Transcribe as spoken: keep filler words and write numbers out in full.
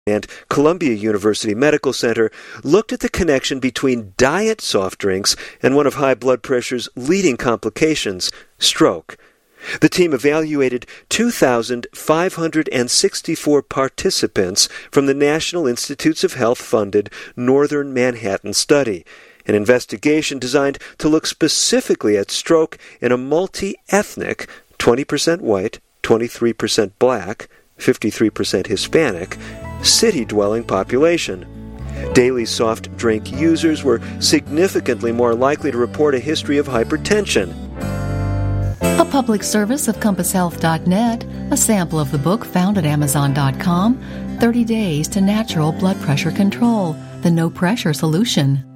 and Columbia University Medical Center looked at the connection between diet soft drinks and one of high blood pressure's leading complications, stroke. The team evaluated two thousand five hundred sixty-four participants from the National Institutes of Health-funded Northern Manhattan study, an investigation designed to look specifically at stroke in a multi-ethnic, twenty percent white, twenty-three percent black, fifty-three percent Hispanic, city-dwelling population. Daily soft drink users were significantly more likely to report a history of hypertension. A public service of compass health dot net, a sample of the book found at amazon dot com, thirty days to Natural Blood Pressure Control, the No Pressure Solution.